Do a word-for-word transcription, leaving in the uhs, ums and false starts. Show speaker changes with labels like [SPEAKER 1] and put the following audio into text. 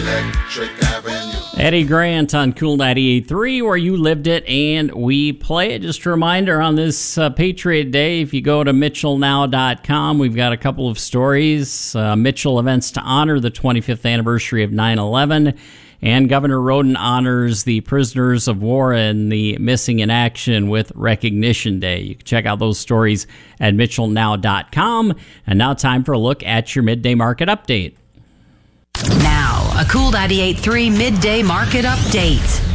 [SPEAKER 1] Electric Avenue.
[SPEAKER 2] Eddie Grant on Cool ninety-eight point three, where you lived it and we play it. Just a reminder on this uh, Patriot Day, if you go to Mitchell Now dot com, we've got a couple of stories. Uh, Mitchell events to honor the twenty-fifth anniversary of nine eleven, and Governor Roden honors the prisoners of war and the missing in action with Recognition Day. You can check out those stories at Mitchell Now dot com. And now time for a look at your midday market update.
[SPEAKER 3] Now, a Cool ninety-eight point three midday market update.